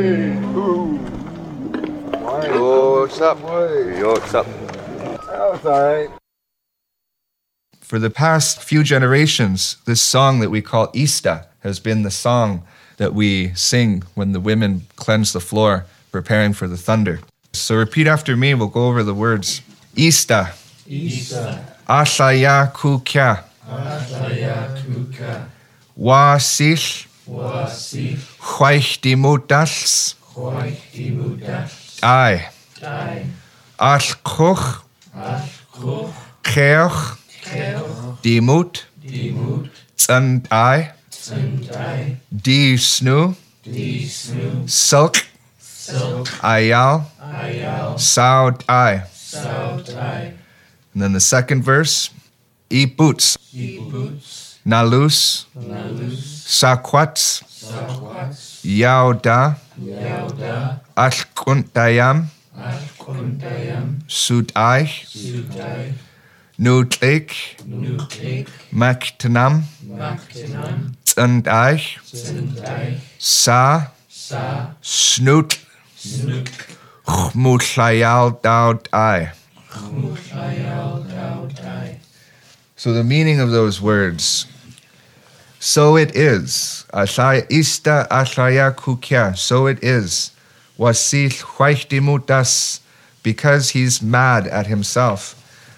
What's up? What's up? That's all right. For the past few generations, this song that we call Ista has been the song that we sing when the women cleanse the floor, preparing for the thunder. So repeat after me, we'll go over the words. Ista. Ista. Ashaya kukya. Ashaya kuka. Wasil. Wasil. Chwaich dimudals. Chwaich dimudas. Ai. Dai. Alchwch. Alchwch. Cheoch. Cheoch. Dimut. Dimut. Tsandai. Tsandai. Di snu. Di snu. Silk. Silk. Ayal. Ayal. Saudai. Saudai. And then the second verse. Ibuts. Ibuts. Nalus. Nalus. Sakwats. Sakwats. Yauda. Yauda. Alkuntayam. Alkuntayam. Sudai. Sudai. Nutlik. Nutlik. Maktanam. Maktinam. Tsandai. Tsandai. Sa. Sa. Snoot. Snook. Chmutlayal daudai. Chmutlayal daudai. So the meaning of those words. So it is. Ashaya ista ashaya kukya. So it is. Wasil chwaichdimutas. Because he's mad at himself.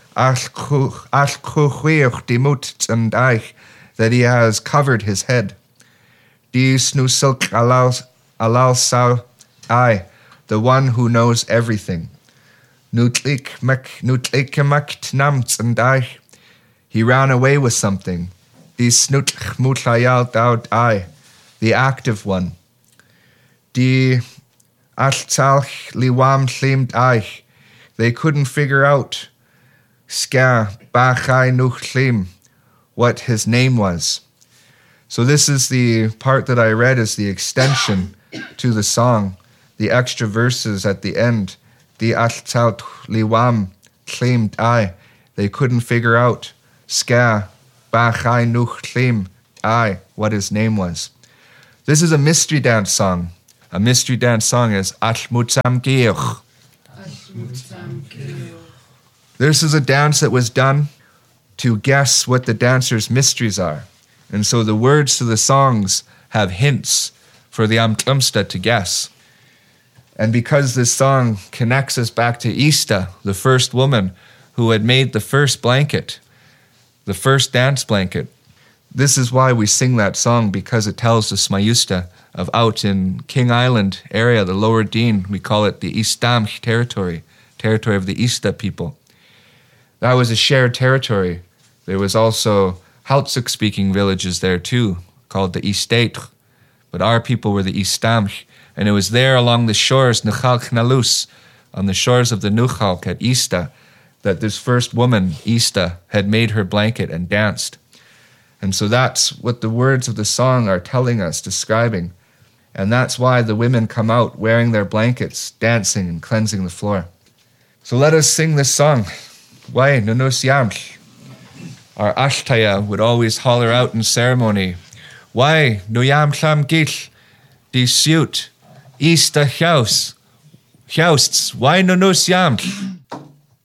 That he has covered his head. Alal sao I, the one who knows everything. He ran away with something. The active one. They couldn't figure out what his name was. So this is the part that I read as the extension to the song, the extra verses at the end. They couldn't figure out what his name was. This is a mystery dance song. A mystery dance song is This is a dance that was done to guess what the dancer's mysteries are. And so the words to the songs have hints for the Amtlumsta to guess. And because this song connects us back to Ista, the first woman who had made the first blanket, the first dance blanket, this is why we sing that song, because it tells the Smayusta of out in King Island area, the Lower Dean, we call it the Istamch territory of the Ista people. That was a shared territory. There was also Haltsuk-speaking villages there too, called the Istaitr. But our people were the Istamch, and it was there along the shores, Nuchalk Nalus, on the shores of the Nuchalk at Ista, that this first woman, Ista, had made her blanket and danced. And so that's what the words of the song are telling us, describing. And that's why the women come out wearing their blankets, dancing and cleansing the floor. So let us sing this song. Why, Nunus Yamch. Our Ashtaya would always holler out in ceremony, why, Nuyam Cham Gich, di suit, Ista Jousts, why Nunus Yamch.